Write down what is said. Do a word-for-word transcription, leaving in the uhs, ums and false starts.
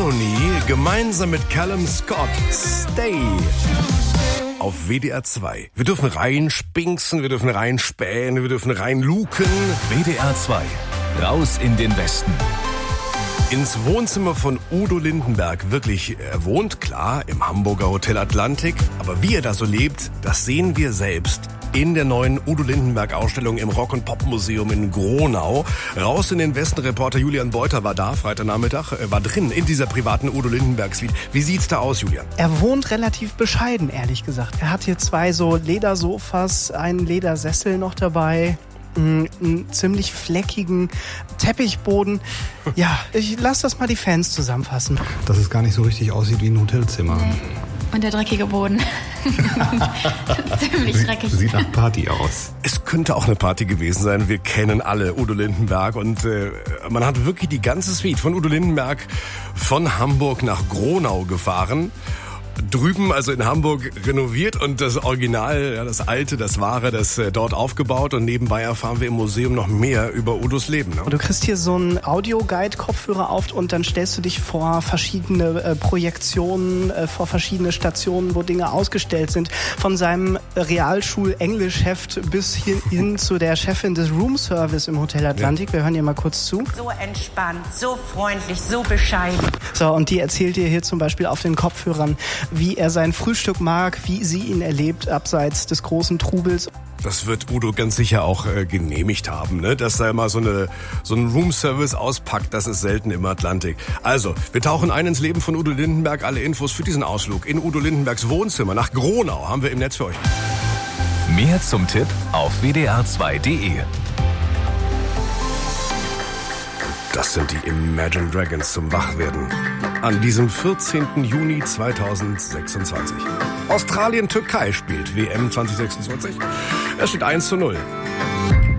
Harmony gemeinsam mit Callum Scott. Stay. Auf W D R zwei. Wir dürfen reinspinksen, wir dürfen reinspähen, wir dürfen reinluken. W D R zwei. Raus in den Westen. Ins Wohnzimmer von Udo Lindenberg. Wirklich, er wohnt, klar, im Hamburger Hotel Atlantik. Aber wie er da so lebt, das sehen wir selbst in der neuen Udo Lindenberg-Ausstellung im Rock- und Pop-Museum in Gronau. Raus in den Westen, Reporter Julian Beuter war da, Freitagnachmittag, war drin in dieser privaten Udo Lindenberg-Suite. Wie sieht's da aus, Julian? Er wohnt relativ bescheiden, ehrlich gesagt. Er hat hier zwei so Ledersofas, einen Ledersessel noch dabei, einen ziemlich fleckigen Teppichboden. Ja, ich lass das mal die Fans zusammenfassen. Dass es gar nicht so richtig aussieht wie ein Hotelzimmer. Nee. Und der dreckige Boden. Ziemlich dreckig. Sieht nach Party aus. Es könnte auch eine Party gewesen sein. Wir kennen alle Udo Lindenberg und äh, man hat wirklich die ganze Suite von Udo Lindenberg von Hamburg nach Gronau gefahren. Drüben, also in Hamburg, renoviert und das Original, ja, das Alte, das Wahre, das äh, dort aufgebaut. Und nebenbei erfahren wir im Museum noch mehr über Udos Leben. Ne? Du kriegst hier so einen Audio-Guide-Kopfhörer auf und dann stellst du dich vor verschiedene äh, Projektionen, äh, vor verschiedene Stationen, wo Dinge ausgestellt sind. Von seinem Realschul-Englisch-Heft bis hin, hin zu der Chefin des Room-Service im Hotel Atlantik. Ja. Wir hören dir mal kurz zu. So entspannt, so freundlich, so bescheiden. So, und die erzählt dir hier zum Beispiel auf den Kopfhörern, wie er sein Frühstück mag, wie sie ihn erlebt, abseits des großen Trubels. Das wird Udo ganz sicher auch äh, genehmigt haben, ne? Dass er mal so, eine, so einen Roomservice auspackt, das ist selten im Atlantik. Also, wir tauchen ein ins Leben von Udo Lindenberg. Alle Infos für diesen Ausflug in Udo Lindenbergs Wohnzimmer nach Gronau haben wir im Netz für euch. Mehr zum Tipp auf w d r zwei punkt d e. Das sind die Imagine Dragons zum Wachwerden. An diesem vierzehnten Juni zweitausendsechsundzwanzig. Australien-Türkei spielt W M zwanzig sechsundzwanzig. Es steht eins zu null.